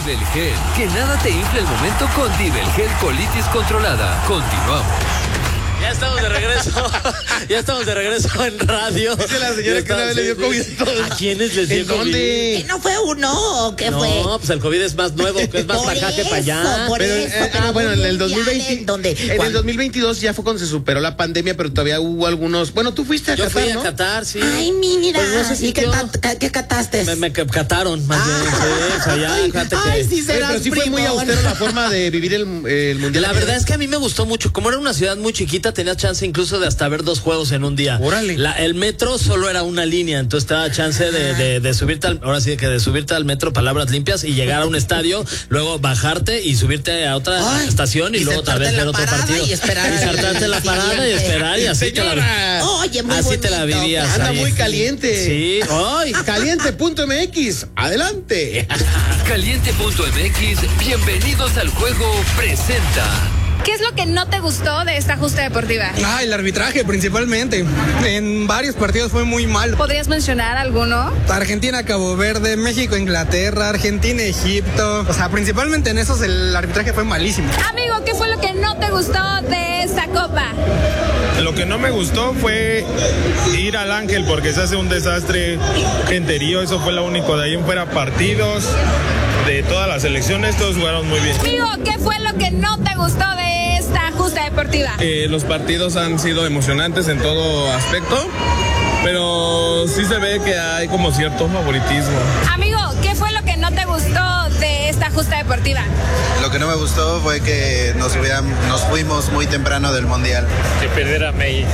Dibelgel. Que nada te infle el momento con Dibelgel colitis controlada. Continuamos. Ya estamos de regreso. Ya estamos de regreso en radio. Dice la señora que una vez le dio COVID a todos. ¿A quiénes les dio ¿En COVID? dónde? ¿No fue uno o qué fue? No, pues el COVID es más nuevo, que es más para acá que para allá. Pero, bueno, en el 2020, ¿Dónde? en el 2022 ya fue cuando se superó la pandemia, pero todavía hubo algunos. Bueno, tú fuiste a Yo Qatar, fui ¿no? a Qatar, sí. Ay, mira. Pues no sé si ¿Y qué cataste? Me cataron, más bien. Sí, fue allá, fíjate que... Ay, sí serás Pero sí fue muy primón. austero la forma de vivir el mundial. La verdad es que a mí me gustó mucho. Como era una ciudad muy chiquita, tenías chance incluso de hasta ver 2 juegos en un día. Órale. El metro solo era una línea, entonces te daba chance de subirte ahora sí que de subirte al metro, palabras limpias, y llegar a un estadio, luego bajarte y subirte a otra estación y luego tal vez ver otro partido. Y esperar. Y sentarte en la parada y esperar y así Señora. Oye, muy así te la bonito. vivías. Anda ahí. muy caliente. Sí. ¡Ay! Caliente.mx. Adelante. Caliente.mx, bienvenidos al juego, presenta. ¿Qué es lo que no te gustó de esta justa deportiva? El arbitraje principalmente. En varios partidos fue muy mal. ¿Podrías mencionar alguno? Argentina, Cabo Verde, México, Inglaterra, Argentina, Egipto. O sea, principalmente en esos el arbitraje fue malísimo. Amigo, ¿qué fue lo que no te gustó de esta copa? Lo que no me gustó fue ir al Ángel porque se hace un desastre genterío, eso fue lo único. De ahí en fuera partidos de todas las selecciones, todos jugaron muy bien. Amigo, ¿qué fue lo que no te gustó de esta justa deportiva? Los partidos han sido emocionantes en todo aspecto, pero sí se ve que hay como cierto favoritismo. Amigo, ¿qué fue lo que no te gustó de esta justa deportiva? Lo que no me gustó fue que nos fuimos muy temprano del Mundial. Que perdiera México.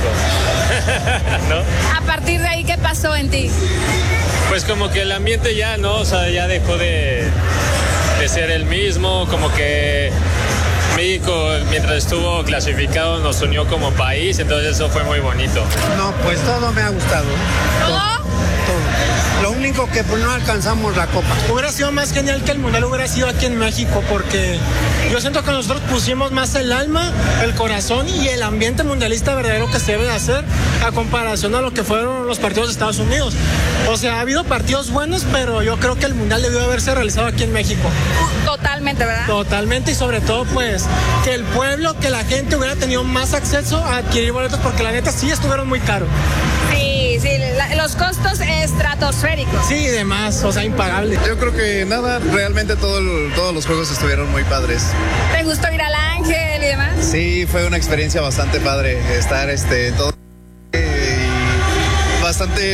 ¿No? A partir de ahí, ¿qué pasó en ti? Pues como que el ambiente ya, ¿no? O sea, ya dejó de ser el mismo, como que México, mientras estuvo clasificado, nos unió como país, entonces eso fue muy bonito. No, pues todo me ha gustado. ¿Todo? Lo único que pues no alcanzamos la copa. Hubiera sido más genial que el mundial hubiera sido aquí en México, porque yo siento que nosotros pusimos más el alma, el corazón y el ambiente mundialista verdadero que se debe de hacer a comparación a lo que fueron los partidos de Estados Unidos. O sea, ha habido partidos buenos, pero yo creo que el mundial debió haberse realizado aquí en México. Totalmente, ¿verdad? Totalmente, y sobre todo pues que el pueblo, que la gente hubiera tenido más acceso a adquirir boletos, porque la neta sí estuvieron muy caros. Sí, los costos estratosféricos. Sí, y demás, o sea, impagable. Yo creo que nada, realmente todos los juegos estuvieron muy padres. ¿Te gustó ir al Ángel y demás? Sí, fue una experiencia bastante padre estar todo y bastante